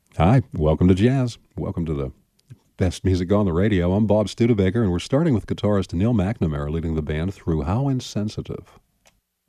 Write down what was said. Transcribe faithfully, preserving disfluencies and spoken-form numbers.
Hi, welcome to Jazz. Welcome to the best music on the radio. I'm Bob Studebaker, and we're starting with guitarist Neil McNamara leading the band through How Insensitive.